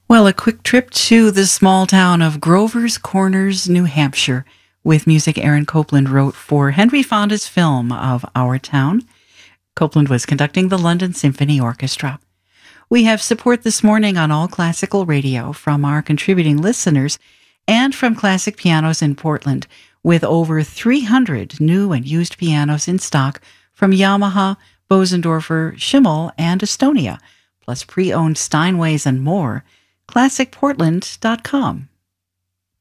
Well, a quick trip to the small town of Grover's Corners, New Hampshire, with music Aaron Copland wrote for Henry Fonda's film of Our Town. Copland was conducting the London Symphony Orchestra. We have support this morning on All Classical Radio from our contributing listeners and from Classic Pianos in Portland, with over 300 new and used pianos in stock from Yamaha, Bosendorfer, Schimmel, and Estonia, plus pre-owned Steinways and more. ClassicPortland.com.